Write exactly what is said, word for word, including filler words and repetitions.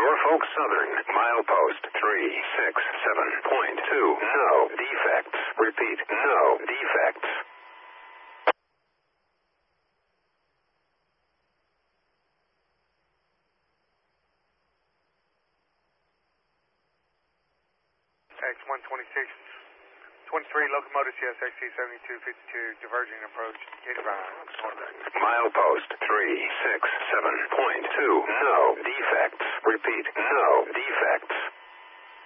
Norfolk Southern, milepost three six seven point two. No defects. Repeat, no defects. X one twenty-six, twenty-three locomotive C S X C seventy-two fifty-two, diverging approach, eighty-five. Milepost three six seven point two. No defects. Repeat, no defects.